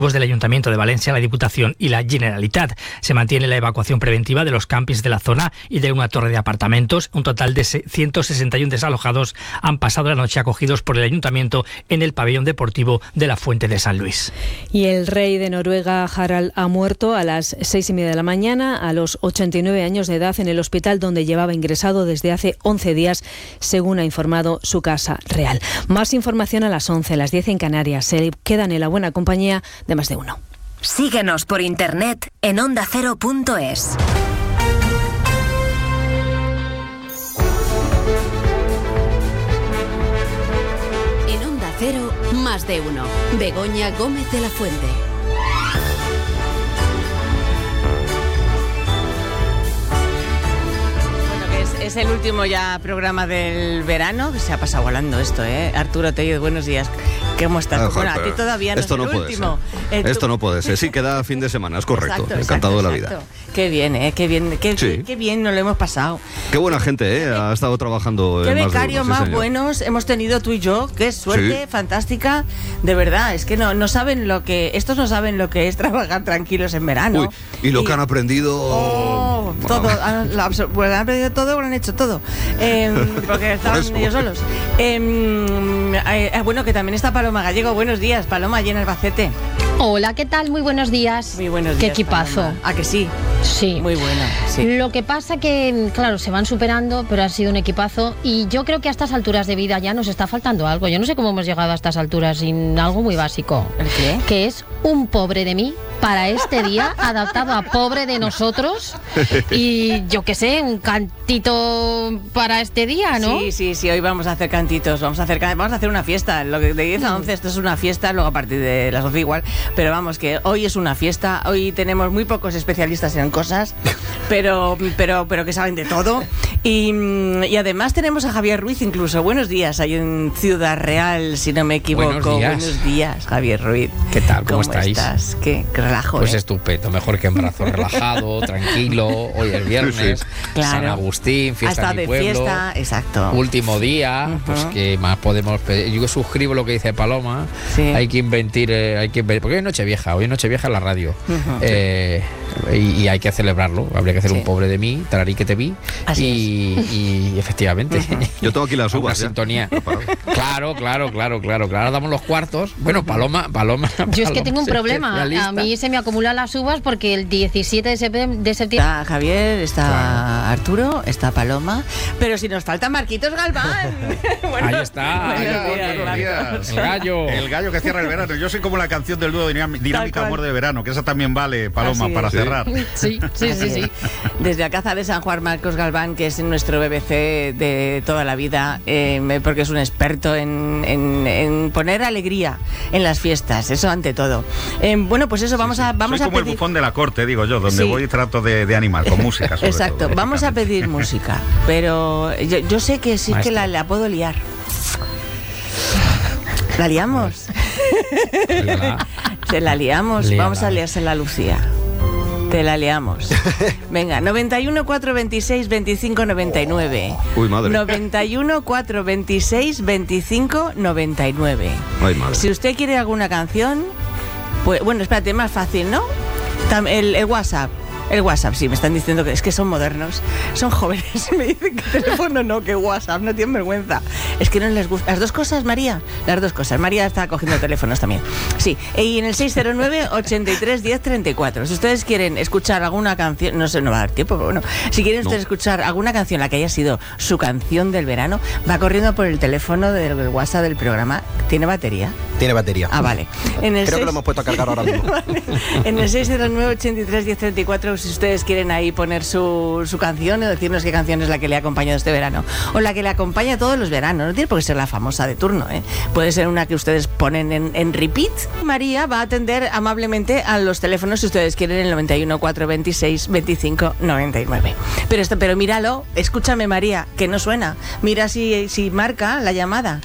del Ayuntamiento de Valencia, la Diputación y la Generalitat. Se mantiene la evacuación preventiva de los campings de la zona y de una torre de apartamentos. Un total de 161 desalojados han pasado la noche acogidos por el Ayuntamiento en el pabellón deportivo de la Fuente de San Luis. Y el rey de Noruega, Harald, ha muerto a las 6:30 de la mañana, a los 89 años de edad, en el hospital donde llevaba ingresado desde hace 11 días, según ha informado su casa real. Más información a las 11, las 10 en Canarias. Se quedan en la buena compañía de Más de Uno. Síguenos por internet en ondacero.es. En Onda Cero, Más de Uno. Begoña Gómez de la Fuente. Es el último ya programa del verano, que se ha pasado volando esto, ¿eh? Arturo Tellez, buenos días. ¿Cómo estás? Bueno, a ti todavía no es el último. Esto no puede ser. Sí, queda fin de semana, es correcto. Encantado de la vida. Qué bien, ¿eh? Qué bien nos lo hemos pasado. Qué buena gente, ¿eh? Ha estado trabajando. Qué becarios más buenos hemos tenido tú y yo. Qué suerte fantástica. De verdad, es que no saben lo que... Estos no saben lo que es trabajar tranquilos en verano. Uy, y lo que han aprendido... todo. Han aprendido todo, lo han hecho todo. Porque estaban ellos solos. Bueno, que también está Paloma Gallego. Buenos días, Paloma, allí en Albacete. Hola, ¿qué tal? Muy buenos días. Muy buenos días. Qué equipazo. Paloma. ¿A que sí? Sí. Muy bueno, sí. Lo que pasa que, claro, se van superando, pero ha sido un equipazo y yo creo que a estas alturas de vida ya nos está faltando algo. Yo no sé cómo hemos llegado a estas alturas sin algo muy básico. ¿El qué? Que es un pobre de mí para este día, adaptado a pobre de nosotros. Y yo qué sé, un cantito para este día, ¿no? Sí, hoy vamos a hacer cantitos, vamos a hacer una fiesta. Lo que de 10 a 11 esto es una fiesta, luego a partir de las 11 igual, pero vamos, que hoy es una fiesta. Hoy tenemos muy pocos especialistas en cosas, pero que saben de todo. Y además tenemos a Javier Ruiz incluso. Buenos días, ahí en Ciudad Real, si no me equivoco. Buenos días, Javier Ruiz. ¿Qué tal? ¿Cómo estáis? Qué relajo. Pues estupendo, mejor que en brazo relajado, tranquilo. Hoy es viernes, claro. San Agustín, fiesta de mi pueblo. Fiesta, exacto. Último día, pues qué más podemos pedir. Yo suscribo lo que dice Paloma. Sí. Hay que inventar, porque hoy es Nochevieja en la radio. Y hay que celebrarlo. Habría que hacer un pobre de mí, tararí que te vi. Y efectivamente. Yo tengo aquí las uvas. Sintonía. Claro. Ahora damos los cuartos. Bueno, Paloma. Yo es que tengo un problema. A mí se me acumulan las uvas porque el 17 de septiembre... Está Javier, está Arturo, está Paloma, pero si nos falta Marquitos Galván. Bueno, ahí está. Buenos días. El gallo que cierra el verano. Yo soy como la canción del dúo Dinámica Amor de Verano, que esa también vale, Paloma, para cerrar. Sí. Desde Alcázar de San Juan, Marcos Galván, que es nuestro BBC de toda la vida, porque es un experto en poner alegría en las fiestas, eso ante todo. Bueno, pues eso, vamos a como pedir... el bufón de la corte, digo yo, donde voy y trato de animar con música. Exacto, todo, vamos a pedir música, pero yo sé que sí, maestro, que la puedo liar. ¿La liamos? Se la liamos. Líala. Vamos a liársela a Lucía. Te la liamos. Venga, 91 426 25 99. Uy, madre. 91 426 25 99. Ay, madre. Si usted quiere alguna canción, pues bueno, espérate, más fácil, ¿no? El WhatsApp. El WhatsApp, sí, me están diciendo que es que son modernos, son jóvenes. Me dicen que teléfono no, que WhatsApp, no tienen vergüenza. Es que no les gusta. Las dos cosas, María. Las dos cosas. María está cogiendo teléfonos también. Sí, y en el 609 83 10 34. Si ustedes quieren escuchar alguna canción, no sé, no va a dar tiempo, pero bueno. Si quieren ustedes escuchar alguna canción, la que haya sido su canción del verano, va corriendo por el teléfono del WhatsApp del programa. ¿Tiene batería? Tiene batería. Ah, vale. Creo que lo hemos puesto a cargar ahora mismo. Vale. En el 609 83 10 34, si ustedes quieren ahí poner su canción o decirnos qué canción es la que le ha acompañado este verano o la que le acompaña todos los veranos, no tiene por qué ser la famosa de turno, ¿eh? Puede ser una que ustedes ponen en repeat. María va a atender amablemente a los teléfonos si ustedes quieren el 91 426 25 99. Pero míralo, escúchame, María, que no suena. Mira si marca la llamada.